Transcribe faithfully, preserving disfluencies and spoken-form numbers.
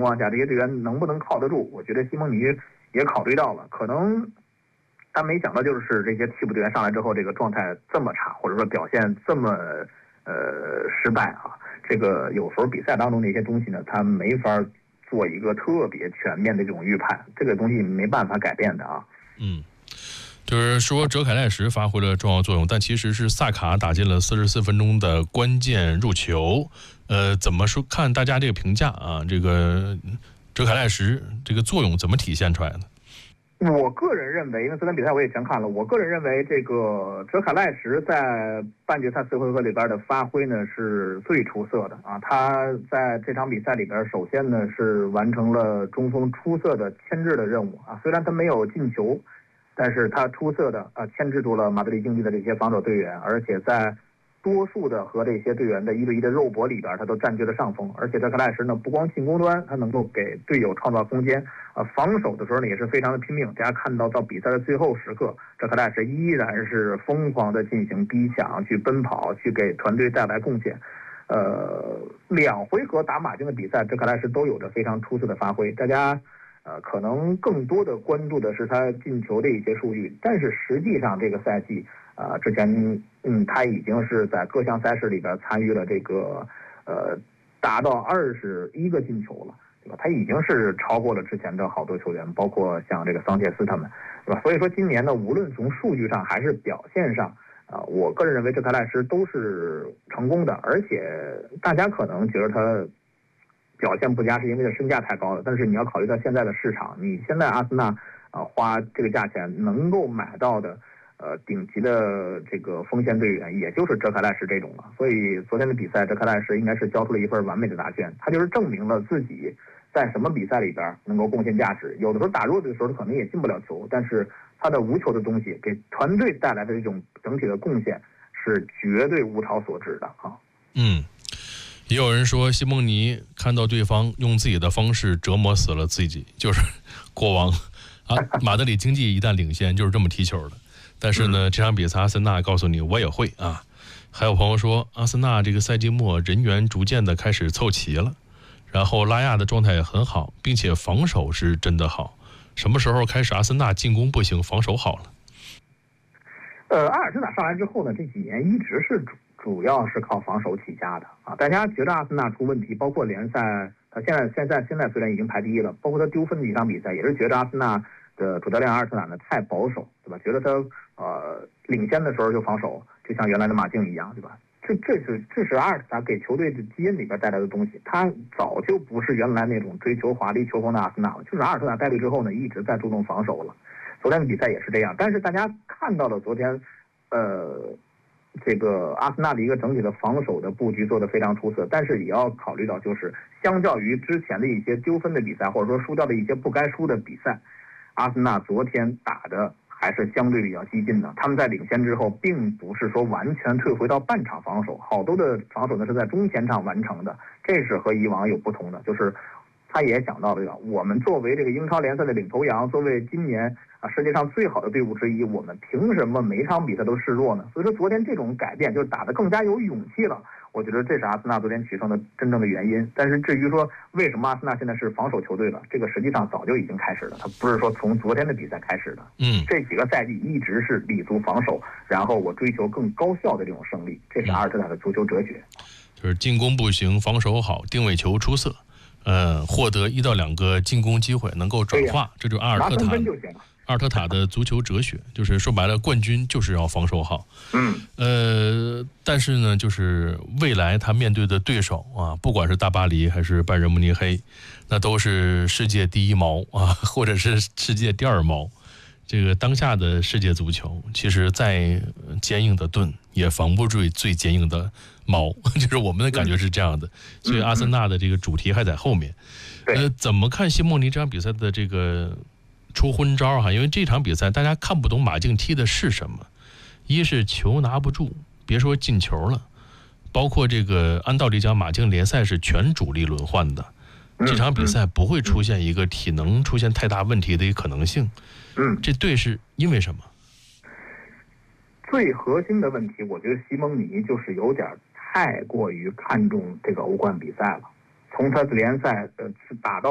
况下，这些队员能不能靠得住？我觉得西蒙尼也考虑到了，可能他没想到就是这些替补队员上来之后，这个状态这么差，或者说表现这么呃失败啊。这个有时候比赛当中的一些东西呢，他没法做一个特别全面的这种预判，这个东西没办法改变的啊。 嗯，就是说哲凯赖什发挥了重要作用，但其实是萨卡打进了四十四分钟的关键入球。呃，怎么说看大家这个评价啊？这个哲凯赖什这个作用怎么体现出来的？ 我个人认为，因为昨天比赛我也全看了，我个人认为这个哲凯赖什在半决赛四回合里边的发挥呢是最出色的啊！他在这场比赛里边，首先呢是完成了中锋出色的牵制的任务啊，虽然他没有进球，但是他出色的啊牵制住了马德里竞技的这些防守队员，而且在多数的和这些队员的一对一的肉搏里边，他都占据了上风。而且哲凯赖什呢，不光进攻端他能够给队友创造空间，啊，防守的时候呢也是非常的拼命。大家看到到比赛的最后时刻，哲凯赖什依然是疯狂的进行逼抢、去奔跑、去给团队带来贡献。呃，两回合打马竞的比赛，哲凯赖什都有着非常出色的发挥。大家呃可能更多的关注的是他进球的一些数据，但是实际上这个赛季。啊、呃，之前嗯，他已经是在各项赛事里边参与了这个呃，达到二十一个进球了，对吧？他已经是超过了之前的好多球员，包括像这个桑切斯他们，对吧？所以说今年呢，无论从数据上还是表现上，啊、呃，我个人认为哲凯赖什都是成功的，而且大家可能觉得他表现不佳是因为他身价太高了，但是你要考虑到现在的市场，你现在阿森纳啊、呃、花这个价钱能够买到的。呃，顶级的这个锋线队员，也就是哲凯赖什这种了。所以昨天的比赛，哲凯赖什应该是交出了一份完美的答卷。他就是证明了自己在什么比赛里边能够贡献价值。有的时候打弱队的时候，他可能也进不了球，但是他的无球的东西给团队带来的这种整体的贡献是绝对物超所值的啊。 嗯，也有人说西蒙尼看到对方用自己的方式折磨死了自己，就是国王啊，马德里竞技一旦领先就是这么踢球的。但是呢，这场比赛阿森纳告诉你我也会啊。还有朋友说，阿森纳这个赛季末人员逐渐的开始凑齐了，然后拉亚的状态也很好，并且防守是真的好。什么时候开始阿森纳进攻不行，防守好了？ 呃，阿尔特塔上来之后呢，这几年一直是主主要是靠防守起家的啊。大家觉得阿森纳出问题，包括联赛，他现在现在现在虽然已经排第一了，包括他丢分的几场比赛，也是觉得阿森纳的主教练阿尔特塔呢太保守，对吧？觉得他呃领先的时候就防守，就像原来的马竞一样，对吧？这这是这是阿尔特塔给球队的基因里边带来的东西，他早就不是原来那种追求华丽球风的阿森纳了，就是阿尔特塔带队之后呢，一直在注重防守了。昨天的比赛也是这样，但是大家看到了昨天，呃，这个阿森纳的一个整体的防守的布局做得非常出色，但是也要考虑到，就是相较于之前的一些丢分的比赛，或者说输掉的一些不该输的比赛。阿森纳昨天打的还是相对比较激进的，他们在领先之后，并不是说完全退回到半场防守，好多的防守呢是在中前场完成的，这是和以往有不同的。就是他也讲到了，我们作为这个英超联赛的领头羊，作为今年啊世界上最好的队伍之一，我们凭什么每场比赛都示弱呢？所以说昨天这种改变，就是打得更加有勇气了。我觉得这是阿森纳昨天取胜的真正的原因。但是至于说为什么阿森纳现在是防守球队了，这个实际上早就已经开始了，它不是说从昨天的比赛开始的。 嗯， 这几个赛季一直是立足防守，然后我追求更高效的这种胜利，这是阿尔特塔的足球哲学。 就是进攻不行，防守好，定位球出色，呃，获得一到两个进攻机会能够转化，这就是阿尔特塔。阿尔特塔的足球哲学，就是说白了，冠军就是要防守好。 嗯， 呃，但是呢，就是未来他面对的对手啊，不管是大巴黎还是拜仁慕尼黑，那都是世界第一毛啊，或者是世界第二毛。这个当下的世界足球，其实再坚硬的盾也防不住最坚硬的毛，就是我们的感觉是这样的。所以阿森纳的这个主题还在后面。呃，怎么看西莫尼这场比赛的这个出昏招哈？因为这场比赛大家看不懂马竞踢的是什么，一是球拿不住，别说进球了，包括这个按道理讲，马竞联赛是全主力轮换的，这场比赛不会出现一个体能出现太大问题的一个可能性。 嗯， 这对是因为什么？ 最核心的问题，我觉得西蒙尼就是有点太过于看重这个欧冠比赛了，从他的联赛呃打到